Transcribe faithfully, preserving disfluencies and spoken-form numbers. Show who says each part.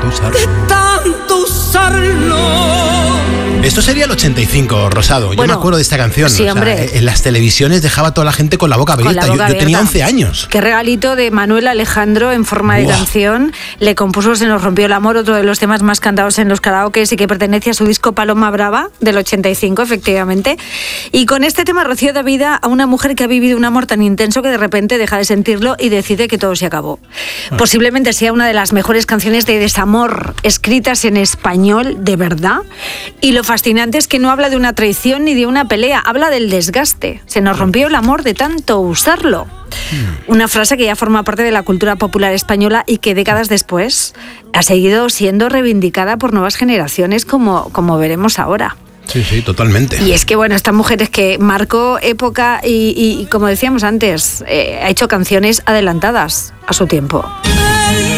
Speaker 1: usarlo.
Speaker 2: De tanto usarlo.
Speaker 1: Esto sería el ochenta y cinco, Rosado. Yo
Speaker 2: Bueno,
Speaker 1: me acuerdo de esta canción.
Speaker 2: sí,
Speaker 1: o sea,
Speaker 2: hombre.
Speaker 1: en las televisiones dejaba a toda la gente con la boca abierta.
Speaker 2: Con la boca
Speaker 1: yo, yo tenía
Speaker 2: abierta.
Speaker 1: once años.
Speaker 2: Qué regalito de Manuel Alejandro en forma de
Speaker 1: Buah.
Speaker 2: canción. Le compuso Se nos rompió el amor, otro de los temas más cantados en los karaokes y que pertenece a su disco Paloma Brava del ochenta y cinco, efectivamente. Y con este tema Rocío da vida a una mujer que ha vivido un amor tan intenso que de repente deja de sentirlo y decide que todo se acabó.
Speaker 1: Ah.
Speaker 2: Posiblemente sea una de las mejores canciones de desamor escritas en español, de verdad. Y lo fascinante es que no habla de una traición ni de una pelea, habla del desgaste. Se nos rompió el amor de tanto usarlo. Una frase que ya forma parte de la cultura popular española y que décadas después ha seguido siendo reivindicada por nuevas generaciones, como, como veremos ahora.
Speaker 1: Sí, sí, totalmente.
Speaker 2: Y es que, bueno, esta mujer es que marcó época y, y, y como decíamos antes, eh, ha hecho canciones adelantadas a su tiempo.